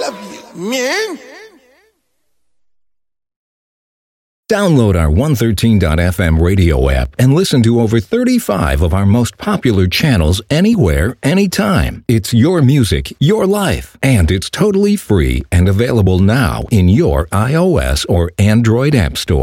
love you, man. Download our 113.fm radio app and listen to over 35 of our most popular channels anywhere, anytime. It's your music, your life, and it's totally free and available now in your iOS or Android app store.